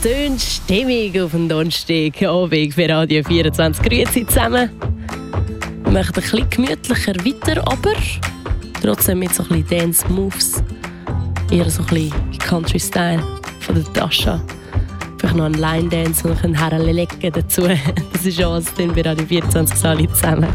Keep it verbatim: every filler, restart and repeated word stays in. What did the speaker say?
tönt stimmig auf den Donnerstagabend für Radio vierundzwanzig. Grüezi zusammen. Wir machen ein bisschen gemütlicher weiter, aber trotzdem mit so ein bisschen Dance-Moves. Eher so ein bisschen Country-Style von der Tascha. Vielleicht noch einen Line-Dance und ein Herrenlegen dazu. Das ist alles dann bei Radio vierundzwanzig alle zusammen.